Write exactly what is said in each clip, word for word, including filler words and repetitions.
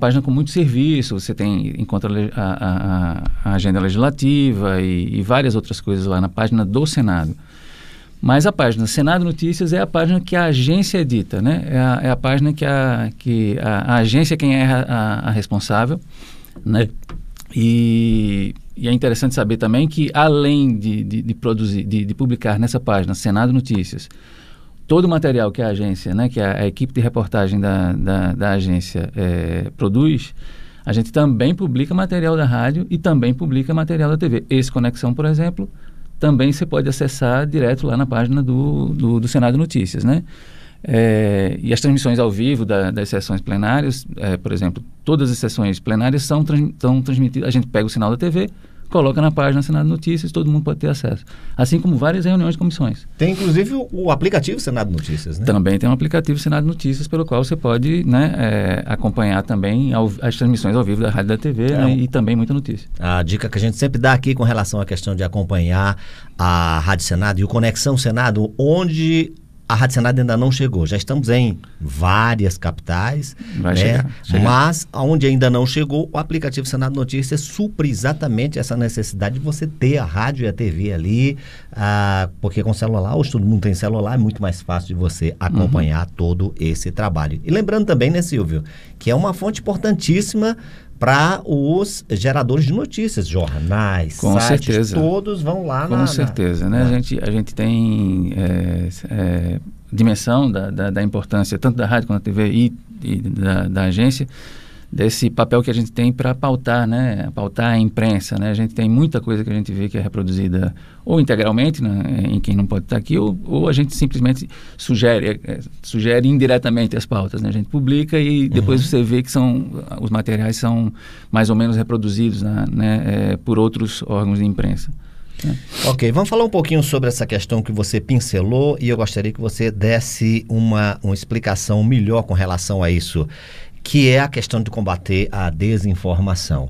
página com muito serviço, você tem, encontra a, a, a agenda legislativa e, e várias outras coisas lá na página do Senado. Mas a página Senado Notícias é a página que a agência edita, né? É a, é a página que, a, que a, a agência é quem é a, a, a responsável, né? E, e é interessante saber também que, além de, de, de produzir, de, de publicar nessa página Senado Notícias, todo o material que a agência, né, que a, a equipe de reportagem da, da, da agência é, produz, a gente também publica material da rádio e também publica material da T V. Esse Conexão, por exemplo, também você pode acessar direto lá na página do, do, do Senado Notícias, né? É, e as transmissões ao vivo da, das sessões plenárias, é, por exemplo, todas as sessões plenárias são, trans, são transmitidas, a gente pega o sinal da T V, coloca na página Senado Notícias, todo mundo pode ter acesso. Assim como várias reuniões de comissões. Tem inclusive o, o aplicativo Senado Notícias, né? Também tem um aplicativo Senado Notícias, pelo qual você pode, né, é, acompanhar também ao, as transmissões ao vivo da rádio e da T V, é, né, e também muita notícia. A dica que a gente sempre dá aqui com relação à questão de acompanhar a Rádio Senado e o Conexão Senado, onde a Rádio Senado ainda não chegou. Já estamos em várias capitais, Vai né? chegar, chegar. Mas onde ainda não chegou, o aplicativo Senado Notícias supre exatamente essa necessidade de você ter a rádio e a T V ali, ah, porque com celular, hoje todo mundo tem celular, é muito mais fácil de você acompanhar uhum. todo esse trabalho. E lembrando também, né, Silvio, que é uma fonte importantíssima para os geradores de notícias, jornais, com sites, certeza. Todos vão lá com na... Com certeza, né? Na... A, gente, a gente tem é, é, dimensão da, da, da importância tanto da rádio quanto da T V e, e da, da agência, desse papel que a gente tem para pautar, né? Pautar a imprensa, né? A gente tem muita coisa que a gente vê que é reproduzida ou integralmente, né? Em quem não pode estar aqui, ou, ou a gente simplesmente sugere, é, sugere indiretamente as pautas, né? A gente publica e depois uhum. você vê que são, os materiais são mais ou menos reproduzidos, né? É, por outros órgãos de imprensa. Né? Ok, vamos falar um pouquinho sobre essa questão que você pincelou e eu gostaria que você desse uma, uma explicação melhor com relação a isso, que é a questão de combater a desinformação.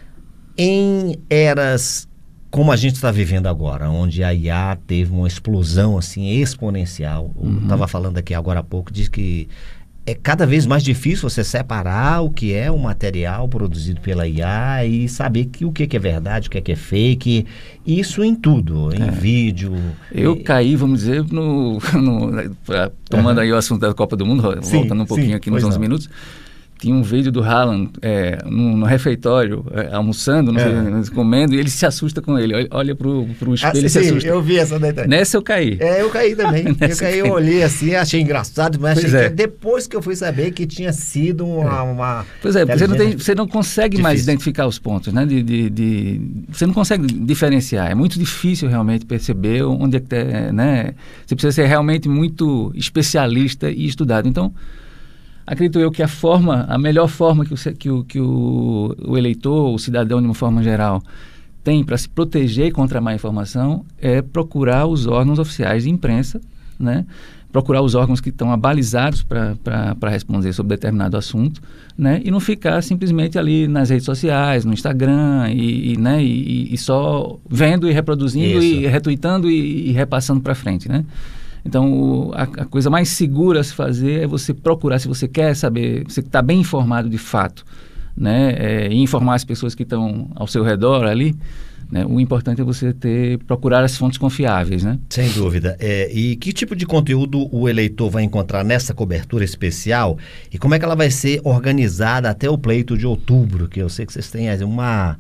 Em eras como a gente está vivendo agora, onde a I A teve uma explosão assim exponencial, uhum. eu estava falando aqui agora há pouco, diz que é cada vez mais difícil você separar o que é um material produzido pela I A e saber que, o que, que é verdade, o que, que é fake, isso em tudo, em é. vídeo. Eu e... caí, vamos dizer, no, no, pra, tomando uhum. aí o assunto da Copa do Mundo, sim, voltando um pouquinho sim, aqui nos onze não. minutos. Tinha um vídeo do Haaland é, no, no refeitório, é, almoçando, não é. sei, comendo, e ele se assusta com ele. Olha, olha pro, pro espelho ah, e se sim, assusta. Eu vi essa daí. Nessa eu caí. É, eu caí também. eu caí, eu olhei assim, achei engraçado, mas achei é. que depois que eu fui saber que tinha sido uma... É. uma pois é, você não, tem, você não consegue difícil. mais identificar os pontos, né? De, de, de, você não consegue diferenciar. É muito difícil realmente perceber onde é que é, né? Você precisa ser realmente muito especialista e estudado. Então, acredito eu que a forma, a melhor forma que o, que o, que o, o eleitor, o cidadão de uma forma geral, tem para se proteger contra a má informação é procurar os órgãos oficiais de imprensa, né? Procurar os órgãos que estão abalizados para responder sobre determinado assunto, né? E não ficar simplesmente ali nas redes sociais, no Instagram, e, e, né? e, e só vendo e reproduzindo Isso. e retweetando e, e repassando para frente, né? Então, o, a, a coisa mais segura a se fazer é você procurar, se você quer saber, você está bem informado de fato, né, é, e informar as pessoas que estão ao seu redor ali, né, o importante é você ter, procurar as fontes confiáveis, né? Sem dúvida. É, e que tipo de conteúdo o eleitor vai encontrar nessa cobertura especial e como é que ela vai ser organizada até o pleito de outubro, que eu sei que vocês têm uma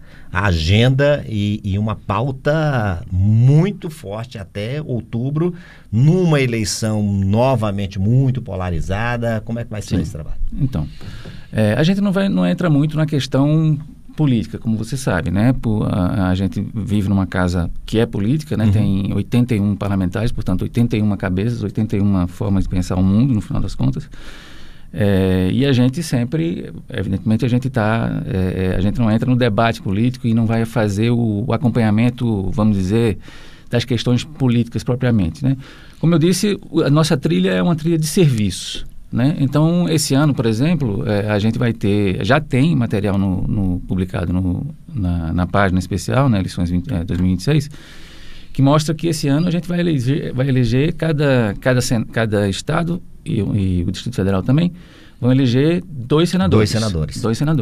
agenda e, e uma pauta muito forte até outubro, numa eleição novamente muito polarizada. Como é que vai ser Sim. esse trabalho? Então, é, a gente não, vai, não entra muito na questão política, como você sabe, né? Por, a, a gente vive numa casa que é política, né? Uhum. Tem oitenta e um parlamentares, portanto, oitenta e uma cabeças, oitenta e uma formas de pensar o mundo, no final das contas. É, e a gente sempre, evidentemente, a gente está, é, a gente não entra no debate político e não vai fazer o, o acompanhamento, vamos dizer, das questões políticas propriamente, né? Como eu disse, a nossa trilha é uma trilha de serviço, né? Então, esse ano, por exemplo, é, a gente vai ter, já tem material no, no, publicado no, na, na página especial, né, Eleições vinte, é, dois mil e vinte e seis, que mostra que esse ano a gente vai eleger, vai eleger cada, cada, cada estado e, e o Distrito Federal também, vão eleger dois senadores. Dois senadores. Dois senadores.